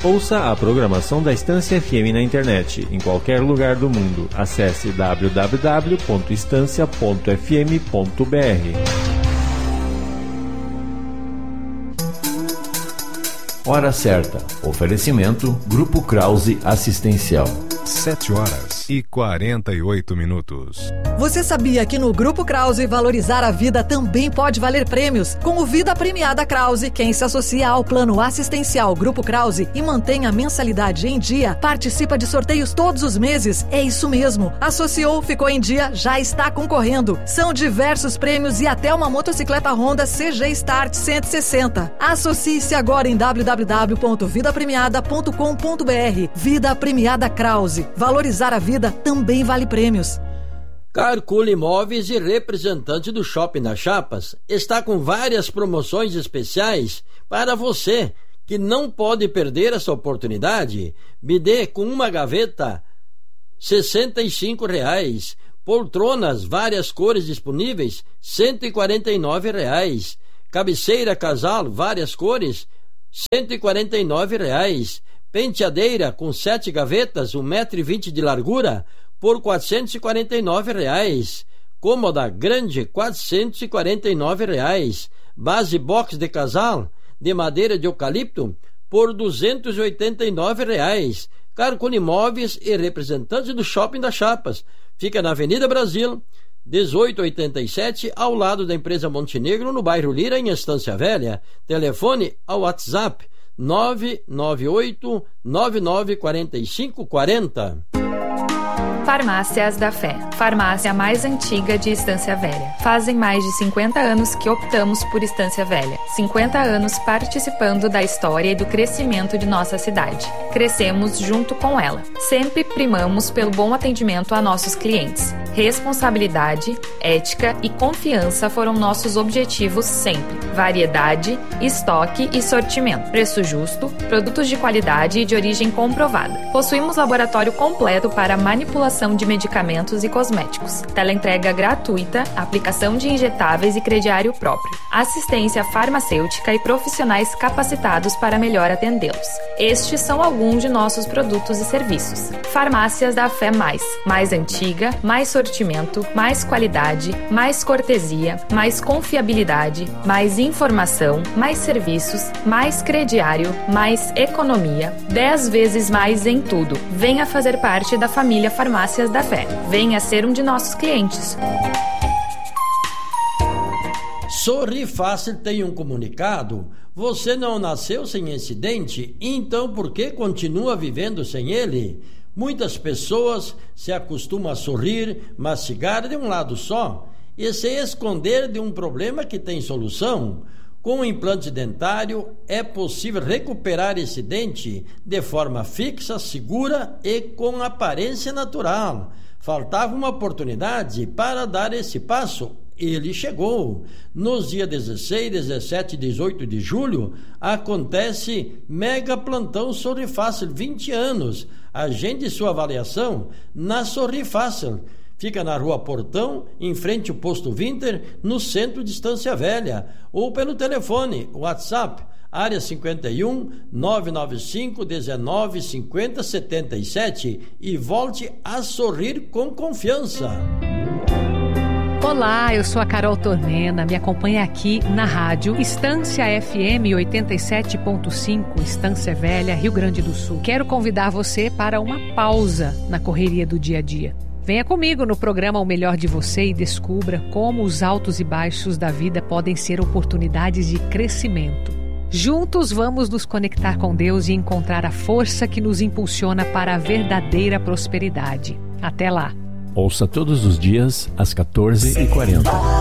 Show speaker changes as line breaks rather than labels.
Ouça a programação da Estância FM na internet, em qualquer lugar do mundo. Acesse www.estancia.fm.br.
Hora certa. Oferecimento Grupo Krause Assistencial.
7h48.
Você sabia que no Grupo Krause valorizar a vida também pode valer prêmios? Com o Vida Premiada Krause, quem se associa ao plano assistencial Grupo Krause e mantém a mensalidade em dia, participa de sorteios todos os meses. É isso mesmo. Associou, ficou em dia, já está concorrendo. São diversos prêmios e até uma motocicleta Honda CG Start 160. Associe-se agora em www.vidapremiada.com.br. Vida Premiada Krause. Valorizar a vida também vale prêmios.
Carcula Imóveis e representante do Shopping das Chapas está com várias promoções especiais para você que não pode perder essa oportunidade. Bidê com uma gaveta, R$ 65,00. Poltronas, várias cores disponíveis, R$ 149,00. Cabeceira casal, várias cores, R$ 149,00. Penteadeira com 7 gavetas, 1,20 m de largura, por R$ 449,00. Cômoda grande, R$ 449,00. Base box de casal de madeira de eucalipto por R$ 289,00. Carcula Imóveis e representante do Shopping das Chapas. Fica na Avenida Brasil, 1887, ao lado da empresa Montenegro, no bairro Lira, em Estância Velha. Telefone ao WhatsApp 998-994540.
Farmácias da Fé, farmácia mais antiga de Estância Velha. Fazem mais de 50 anos que optamos por Estância Velha. 50 anos participando da história e do crescimento de nossa cidade. Crescemos junto com ela. Sempre primamos pelo bom atendimento a nossos clientes. Responsabilidade, ética e confiança foram nossos objetivos sempre. Variedade, estoque e sortimento. Preço justo, produtos de qualidade e de origem comprovada. Possuímos laboratório completo para manipulação de medicamentos e cosméticos. Teleentrega gratuita, aplicação de injetáveis e crediário próprio. Assistência farmacêutica e profissionais capacitados para melhor atendê-los. Estes são alguns de nossos produtos e serviços. Farmácias da Fé mais antiga, mais sortimento, mais qualidade, mais cortesia, mais confiabilidade, mais informação, mais serviços, mais crediário, mais economia, 10 vezes mais em tudo. Venha fazer parte da família Farmácias da Fé. Venha ser um de nossos clientes.
Sorri Fácil tem um comunicado. Você não nasceu sem esse dente, então por que continua vivendo sem ele? Muitas pessoas se acostumam a sorrir, mastigar de um lado só e se esconder de um problema que tem solução. Com o implante dentário é possível recuperar esse dente de forma fixa, segura e com aparência natural. Faltava uma oportunidade para dar esse passo. Ele chegou. Nos dias 16, 17 e 18 de julho acontece Mega Plantão Sorri Fácil 20 anos. Agende sua avaliação na Sorri Fácil. Fica na Rua Portão, em frente ao Posto Winter, no centro de Estância Velha. Ou pelo telefone, WhatsApp, área 51 995 19 50 77 e volte a sorrir com confiança.
Olá, eu sou a Carol Tornena, me acompanha aqui na rádio Estância FM 87.5, Estância Velha, Rio Grande do Sul. Quero convidar você para uma pausa na correria do dia a dia. Venha comigo no programa O Melhor de Você e descubra como os altos e baixos da vida podem ser oportunidades de crescimento. Juntos vamos nos conectar com Deus e encontrar a força que nos impulsiona para a verdadeira prosperidade. Até lá!
Ouça todos os dias às 14h40.